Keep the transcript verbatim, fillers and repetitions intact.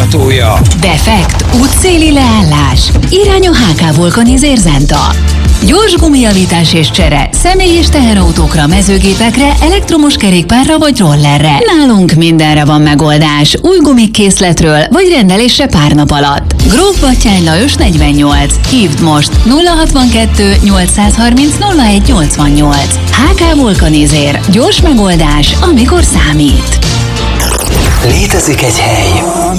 támogatója. Defekt, útszéli leállás, irány a há ká Vulkanizer Zenta. Gyors gumijavítás és csere, személy- és teherautókra, mezőgépekre, elektromos kerékpárra vagy rollerre. Nálunk mindenre van megoldás, új gumikkészletről vagy rendelésre pár nap alatt. Gróf Batthyány Lajos negyvennyolc. Hívd most nulla hatvankettő nyolcszázharminc nulla egy nyolcvannyolc. há ká Vulkanizer. Gyors megoldás, amikor számít. Létezik egy hely,